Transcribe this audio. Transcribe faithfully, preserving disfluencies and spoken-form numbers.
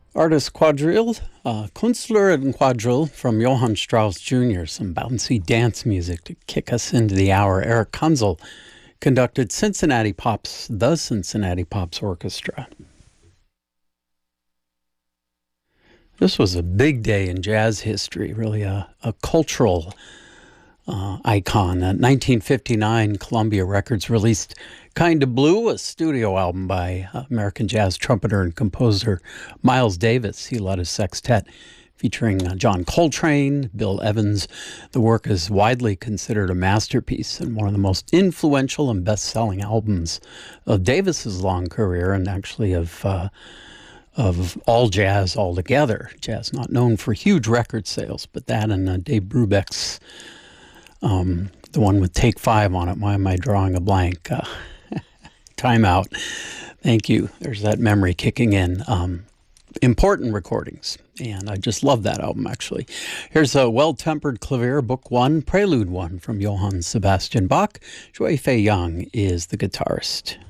Artist Quadrille, uh, Künstler and Quadrille from Johann Strauss Junior Some bouncy dance music to kick us into the hour. Eric Kunzel conducted Cincinnati Pops, the Cincinnati Pops Orchestra. This was a big day in jazz history, really a, a cultural uh, icon. In nineteen fifty-nine, Columbia Records released Kinda Blue, a studio album by American jazz trumpeter and composer Miles Davis. He led a sextet featuring uh, John Coltrane, Bill Evans. The work is widely considered a masterpiece and one of the most influential and best-selling albums of Davis's long career, and actually of uh, of all jazz altogether. Jazz not known for huge record sales, but that and uh, Dave Brubeck's, um, the one with Take Five on it. Why am I drawing a blank? Uh, Time out. Thank you. There's that memory kicking in. Um, important recordings. And I just love that album, actually. Here's a Well-Tempered Clavier, Book One, Prelude One from Johann Sebastian Bach. Shui Fei Yang is the guitarist.